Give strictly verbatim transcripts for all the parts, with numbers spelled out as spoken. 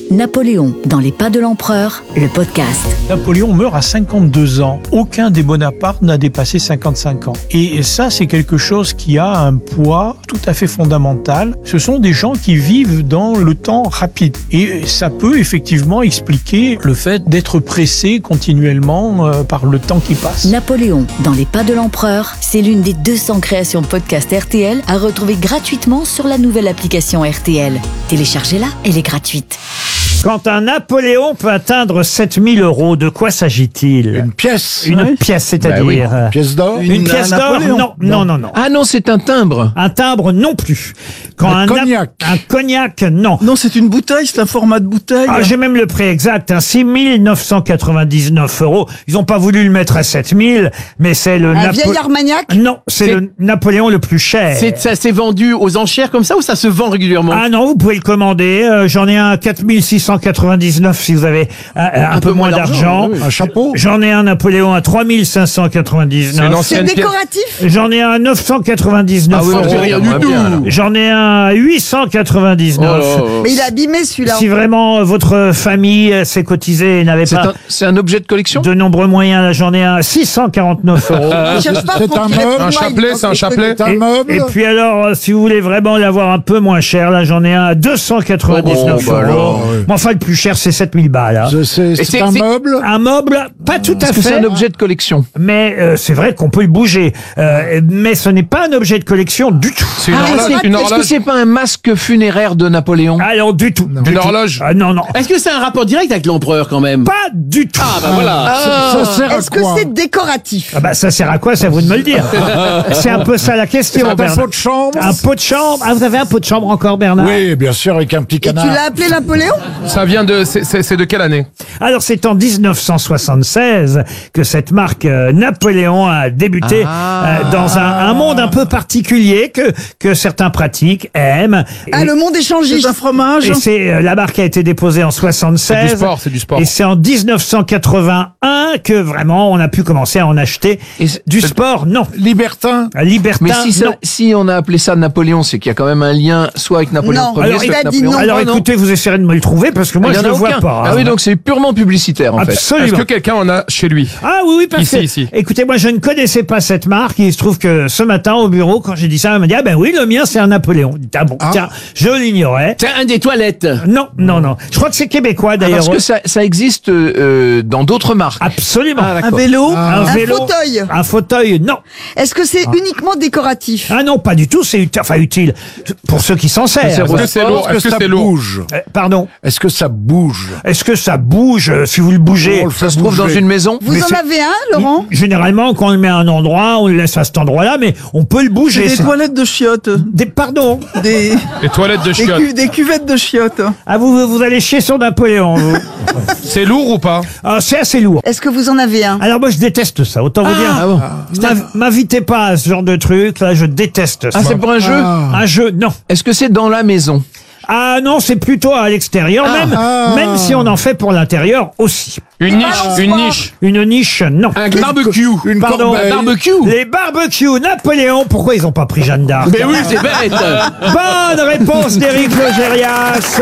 Napoléon, dans les pas de l'empereur, le podcast. Napoléon meurt à cinquante-deux ans. Aucun des Bonaparte n'a dépassé cinquante-cinq ans. Et ça, c'est quelque chose qui a un poids tout à fait fondamental. Ce sont des gens qui vivent dans le temps rapide. Et ça peut effectivement expliquer le fait d'être pressé continuellement euh, par le temps qui passe. Napoléon, dans les pas de l'empereur, c'est l'une des deux cents créations podcast R T L à retrouver gratuitement sur la nouvelle application R T L. Téléchargez-la, elle est gratuite. Quand un Napoléon peut atteindre sept mille euros, de quoi s'agit-il? Une pièce. Une Oui. pièce, c'est-à-dire Une pièce d'or. Une, pièce d'or? Non, non, non, non. Ah non, c'est un timbre. Un timbre non plus. Quand Un nap- cognac. Un cognac, non. Non, c'est une bouteille, c'est un format de bouteille. Ah, j'ai même le prix exact, hein, six mille neuf cent quatre-vingt-dix-neuf euros. Ils n'ont pas voulu le mettre à sept mille, mais c'est le Un Napo- vieil Armagnac. Non, c'est C'est- le Napoléon le plus cher. C'est, ça s'est vendu aux enchères comme ça ou ça se vend régulièrement? Ah non, vous pouvez le commander. Euh, J'en ai un à quatre mille six cent quatre-vingt-dix-neuf si vous avez euh, un, peu, moins d'argent. Un chapeau. J'en ai un Napoléon à trois mille cinq cent quatre-vingt-dix-neuf. C'est décoratif. J'en ai un à neuf cent quatre-vingt-dix-neuf Ah oui, euros. j'ai rien du tout. J'en ai un à huit cent quatre-vingt-dix-neuf. Oh. Mais il est abîmé celui-là. Si vraiment euh, votre famille euh, s'est cotisée et n'avait C'est pas un, c'est un objet de collection? de nombreux moyens, là j'en ai un à six cent quarante-neuf euros. Il cherche pas à C'est prendre un les meuble, points, un il chapelet, prend c'est un des chapelet. trucs. Un Et, meuble. et puis alors, euh, si vous voulez vraiment l'avoir un peu moins cher, là j'en ai un à deux cent quatre-vingt-dix-neuf Oh, bah euros. alors, oui. Mais enfin, le plus cher, c'est sept mille balles. hein. C'est- C'est Et c'est c'est- un c'est- meuble. Un meuble, pas tout à Est-ce que c'est fait. un objet de collection? Mais euh, c'est vrai qu'on peut le bouger. Euh, mais ce n'est pas un objet de collection du tout. C'est une Ah, horloge. c'est- Une est-ce que horloge. c'est pas un masque funéraire de Napoléon? Alors, du tout. du Une tout. horloge. Ah, non, non. Est-ce que c'est un rapport direct avec l'empereur quand même? Pas du tout. Ah bah voilà. Ça ça sert à Est-ce que quoi? c'est décoratif? Ah bah ça sert à quoi? C'est à vous de me le dire. C'est un peu ça la question, C'est un Bernard. pot de chambre. Un pot de chambre. Ah, vous avez un pot de chambre encore, Bernard? Oui, bien sûr, avec un petit Et tu canard. l'as appelé Napoléon? Ça vient de. C'est c'est- c'est de quelle année? Alors c'est en dix-neuf cent soixante-seize que cette marque euh, Napoléon a débuté Ah. euh, dans un, un monde un peu particulier que que certains pratiquent, aiment. Ah, Et- le monde échangiste. C'est un fromage. Et c'est euh, la marque a été déposée en soixante-seize. C'est du sport, c'est du sport. Et c'est en dix-neuf cent quatre-vingt-un que vraiment on a pu commencer à en acheter. Et c'est- Du sport, non. Libertin. Libertin, Mais si, ça- non. si on a appelé ça Napoléon, c'est qu'il y a quand même un lien soit avec Napoléon Non, Ier, alors, soit il a avec dit Napoléon. non. Alors Ah, non. écoutez, vous essayerez de me le trouver parce que moi Il y je en ne a le vois aucun. pas. Ah hein. oui, donc c'est purement publicitaire en fait. Absolument. Est-ce que quelqu'un en a chez lui? Ah oui, oui, parce Ici, que, ici. écoutez, moi je ne connaissais pas cette marque. Il se trouve que ce matin au bureau, quand j'ai dit ça, elle m'a dit, ah ben oui, le mien c'est un Napoléon. Je dis, Ah bon, Ah. tiens, je l'ignorais. C'est un des toilettes. Non, non, non. Je crois que c'est québécois d'ailleurs. Parce que ça, ça existe euh, dans d'autres marques. Absolument. Ah, Un d'accord. vélo. un, Un vélo. fauteuil. Un fauteuil, non. Est-ce que c'est uniquement décoratif? Ah non, pas du tout. C'est ut- enfin utile pour ceux qui s'en servent. sert Est-ce que c'est lourd? Est-ce Est-ce que que ça c'est lourd? bouge? Euh, Pardon. Est-ce que ça bouge? Est-ce que ça bouge euh, si vous le bougez? On le fait Ça se trouve dans bouger. une maison? Vous Mais en c'est- avez un, Laurent? Généralement, quand on le met à un endroit, on le laisse à cet endroit-là, mais on peut le C'est bouger. des C'est- toilettes de chiottes. Des, pardon. Des, Les toilettes de des, chiottes. cu- des cuvettes de chiottes. Ah, vous, vous allez chier sur Napoléon, vous. C'est lourd ou pas? Ah, c'est assez lourd. Est-ce que vous en avez un? Alors moi je déteste ça, autant vous dire. Ah bon. M'inv- M'invitez pas à ce genre de truc, là je déteste ça. Ah, c'est pour un jeu? Un jeu, non. Est-ce que c'est dans la maison? Ah non, c'est plutôt à l'extérieur, même, Ah. même si on en fait pour l'intérieur aussi. Une niche, une niche. Une niche, non. Un barbecue. Une Pardon. corbeille. Barbecue. Les barbecues Napoléon, pourquoi ils ont pas pris Jeanne d'Arc? Mais oui, c'est bête. Bonne réponse d'Éric Logérias.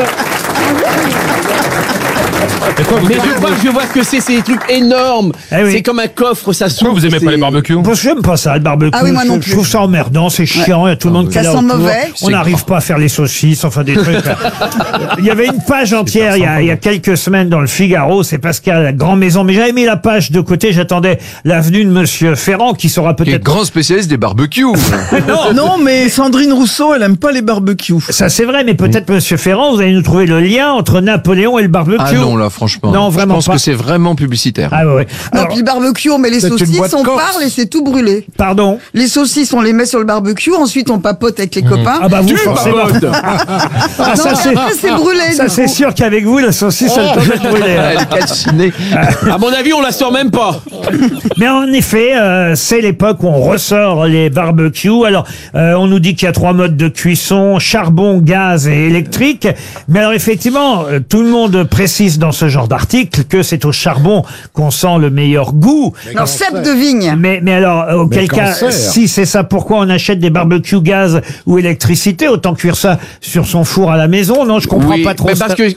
Mais je vois, je vois ce que c'est, c'est des trucs énormes. Eh oui. C'est comme un coffre, ça s'ouvre. Pourquoi vous aimez pas les barbecues? Parce que j'aime pas ça, le barbecue. Ah oui, moi non je, plus. je trouve ça emmerdant, c'est chiant, il y a tout le monde qui Ça est là sent autour. mauvais. On n'arrive pas à faire les saucisses, enfin des trucs. Il y avait une page entière il y, a, il y a quelques semaines dans le Figaro, c'est Pascal la Grand Maison, mais j'avais mis la page de côté, j'attendais l'avenue de Monsieur Ferrand qui sera Qui est peut-être... grand spécialiste des barbecues. Non, Non, mais Sandrine Rousseau, elle aime pas les barbecues. ça c'est vrai, mais peut-être Monsieur Ferrand, vous allez nous trouver le lien entre Napoléon et le barbecue. Ah non, là, franchement. Non, vraiment Je pense pas. que c'est vraiment publicitaire. Ah ouais, ouais. Non, Alors, puis le barbecue, on met les c'est une saucisses, boîte on corse. parle et c'est tout brûlé. pardon. Les saucisses, on les met sur le barbecue, ensuite on papote avec les copains. Ah bah vous forcément. Ah, non, ça mais c'est après, c'est brûlé. ça du c'est coup. sûr qu'avec vous la saucisse elle peut être brûlée. hein. Elle est calcinée. À mon avis, on la sort même pas. Mais en effet, euh, c'est l'époque où on ressort les barbecues. Alors, euh, on nous dit qu'il y a trois modes de cuisson, charbon, gaz et électrique. Mais alors, effectivement, euh, tout le monde précise dans ce genre d'article que c'est au charbon qu'on sent le meilleur goût. Non, cèpe de vigne. Mais, mais alors, euh, auquel cas, cancer. si c'est ça, pourquoi on achète des barbecues gaz ou électricité? Autant cuire ça sur son four à la maison. Non, je comprends Oui, pas trop mais ça. parce que